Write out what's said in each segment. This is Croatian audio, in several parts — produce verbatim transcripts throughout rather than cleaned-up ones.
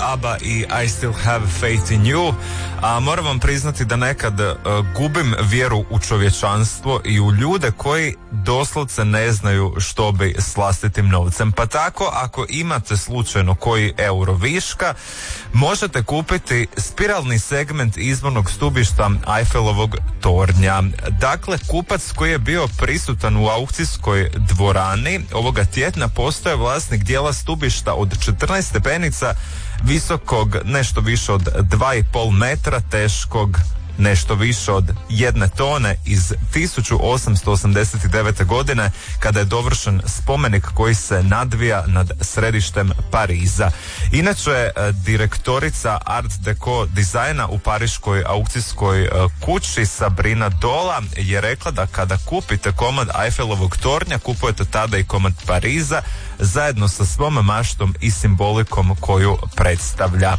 ABBA i I Still Have Faith in You. A moram vam priznati da nekad uh, gubim vjeru u čovječanstvo i u ljude koji doslovce ne znaju što bi s vlastitim novcem. Pa tako, ako imate slučajno koji euro viška, možete kupiti spiralni segment izvornog stubišta Eiffelovog tornja. Dakle, kupac koji je bio prisutan u aukcijskoj dvorani ovoga tjedna postaje vlasnik dijela stubišta od četrnaest stepenica, visokog nešto više od dva i pol metra, teškog nešto više od jedne tone, iz tisuću osamsto osamdeset devete. godine, kada je dovršen spomenik koji se nadvija nad središtem Pariza. Inače, direktorica Art Deco dizajna u pariškoj aukcijskoj kući Sabrina Dola je rekla da kada kupite komad Eiffelovog tornja, kupujete tada i komad Pariza zajedno sa svom maštom i simbolikom koju predstavlja.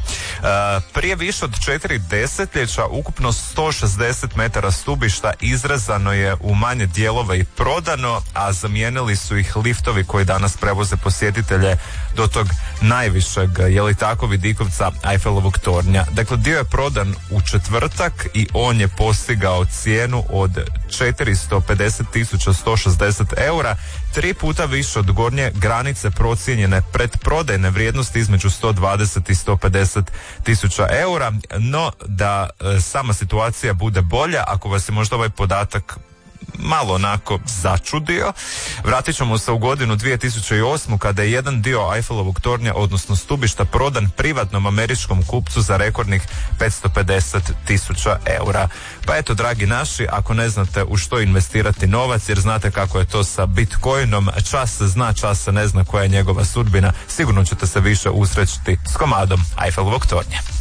Prije više od četiri desetljeća ukupno sto šezdeset metara stubišta izrezano je u manje dijelova i prodano, a zamijenili su ih liftovi koji danas prevoze posjetitelje do tog najvišeg, je li tako, vidikovca Eiffelovog tornja. Dakle, dio je prodan u četvrtak i on je postigao cijenu od četiristo pedeset tisuća sto šezdeset eura, tri puta više od gornje granice procijenjene predprodajne vrijednosti između sto dvadeset i sto pedeset tisuća eura. No, da e, sama situacija bude bolja, ako vas je možda ovaj podatak malo onako začudio, vratit ćemo se u godinu dvije tisuće osmu kada je jedan dio Eiffelovog tornja, odnosno stubišta, prodan privatnom američkom kupcu za rekordnih petsto pedeset tisuća eura. Pa eto, dragi naši, ako ne znate u što investirati novac, jer znate kako je to sa Bitcoinom, čas se zna, čas se ne zna koja je njegova sudbina, sigurno ćete se više usrećiti s komadom Eiffelovog tornja.